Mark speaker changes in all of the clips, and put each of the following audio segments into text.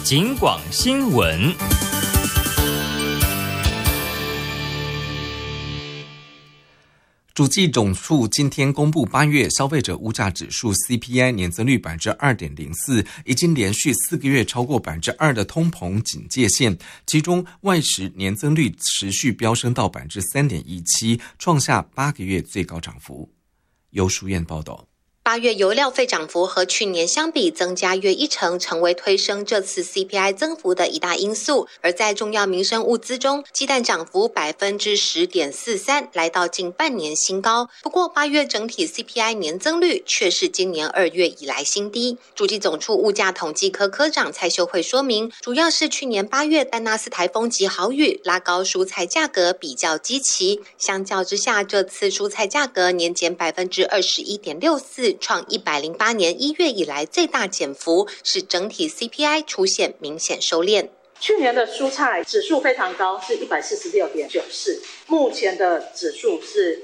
Speaker 1: 警广新闻。
Speaker 2: 主计总处今天公布8月消费者物价指数 CPI 年增率 2.04%， 已经连续4个月超过 2% 的通膨警戒线，其中外食年增率持续飙升到 3.17%， 创下8个月最高涨幅。由淑燕报道。
Speaker 3: 8月油料费涨幅和去年相比增加约1成，成为推升这次 CPI 增幅的一大因素。而在重要民生物资中，鸡蛋涨幅 10.43%， 来到近半年新高。不过8月整体 CPI 年增率却是今年2月以来新低。主计总处物价统计科科长蔡秀慧说明，主要是去年8月丹纳斯台风及豪雨拉高蔬菜价格比较基期，相较之下，这次蔬菜价格年减 21.64%，创108年1月以来最大减幅，使整体 CPI 出现明显收敛。
Speaker 4: 去年的蔬菜指数非常高，是 146.94， 目前的指数是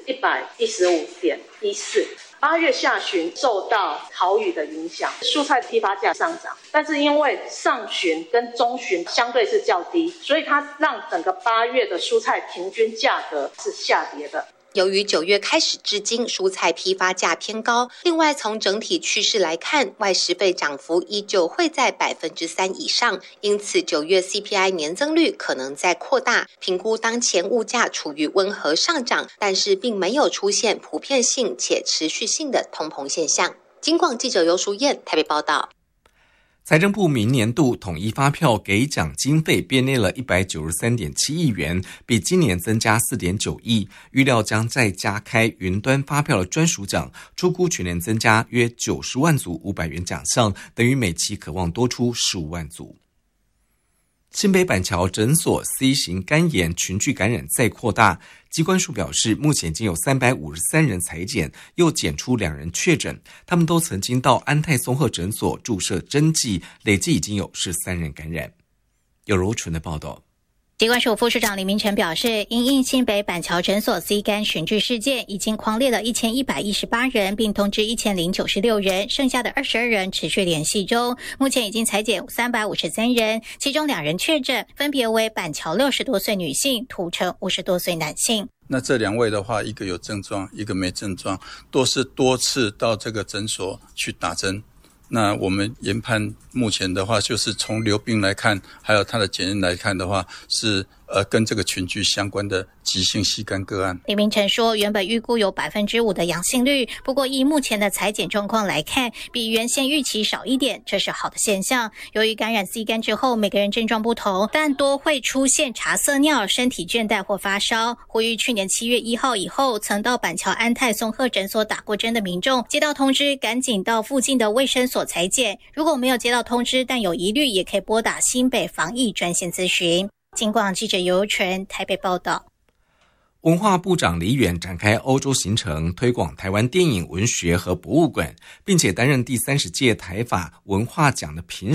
Speaker 4: 115.14。8月下旬受到豪雨的影响，蔬菜批发价上涨，但是因为上旬跟中旬相对是较低，所以它让整个8月的蔬菜平均价格是下跌的。
Speaker 3: 由于9月开始至今蔬菜批发价偏高，另外从整体趋势来看，外食费涨幅依旧会在 3% 以上，因此9月 CPI 年增率可能再扩大。评估当前物价处于温和上涨，但是并没有出现普遍性且持续性的通膨现象。警广记者尤淑燕台北报道。
Speaker 2: 财政部明年度统一发票给奖经费编列了 193.7 亿元，比今年增加 4.9 亿，预料将再加开云端发票的专属奖，初估全年增加约90万组500元奖项，等于每期渴望多出15万组。新北板桥诊所 C 型肝炎群聚感染再扩大，疾管署表示，目前已经有353人采检，又检出2人确诊，他们都曾经到安泰松鹤诊所注射针剂，累计已经有13人感染。有柔纯的报道。
Speaker 5: 疾管署副署长李明成表示，因应新北板桥诊所 C 肝群聚事件，已经匡列了1118人，并通知1096人，剩下的22人持续联系中。目前已经采检353人，其中2人确诊，分别为板桥60多岁女性，土城50多岁男性。
Speaker 6: 那这2位的话，一个有症状，一个没症状，都是多次到这个诊所去打针。那我们研判目前的话，就是从流病来看，还有它的检验来看的话，是跟这个群聚相关的急性膝肝个案。
Speaker 5: 李明成说，原本预估有 5% 的阳性率，不过以目前的采检状况来看，比原先预期少一点，这是好的现象。由于感染 C 肝之后，每个人症状不同，但多会出现茶色尿、身体倦怠或发烧。呼吁去年7月1号以后曾到板桥安泰松鹤诊所打过针的民众，接到通知赶紧到附近的卫生所采检。如果没有接到通知但有疑虑，也可以拨打新北防疫专线咨询。警广记者尤纯台北报道。
Speaker 2: 文化部长李远展开欧洲行程，推广台湾电影、文学和博物馆，并且担任第30届台法文化奖的评